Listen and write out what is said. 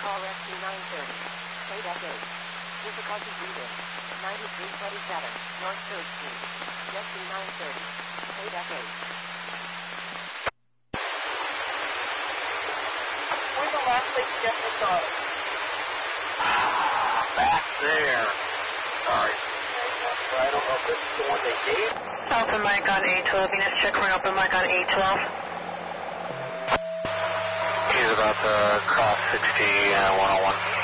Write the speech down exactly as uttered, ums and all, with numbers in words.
Call Rescue nine thirty. Say that eight. Difficulty greeted. ninety-three twenty-seven, North third Street. Rescue nine thirty. Say that eight. Where's the last place Jeff was on? Ah, back there. Sorry. I don't know if this is the one they gave. Alpha Mike on eight twelve. Venus check for Alpha Mike on eight twelve. He's about to cross sixty, uh, one oh one.